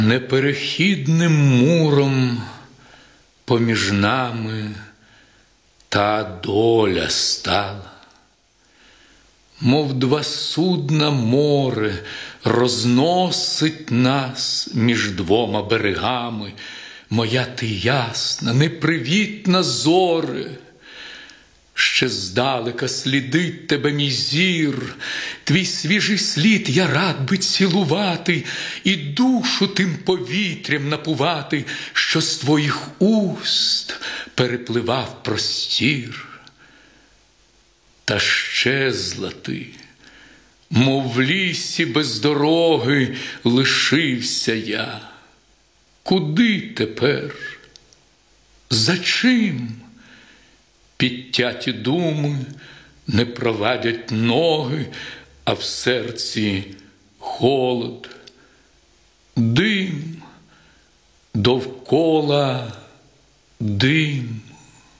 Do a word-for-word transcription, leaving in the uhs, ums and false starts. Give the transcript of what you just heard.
Неперехідним муром поміж нами та доля стала, мов два судна море розносить нас між двома берегами. Моя ти ясна, непривітна зоре, ще здалека слідить тебе мій зір, твій свіжий слід я рад би цілувати і душу тим повітрям напувати, що з твоїх уст перепливав простір. Та щезла ти, мов в лісі без дороги лишився я. Куди тепер? За чим? Підтяті думи не провадять ноги, а в серці холод, дим, довкола дим.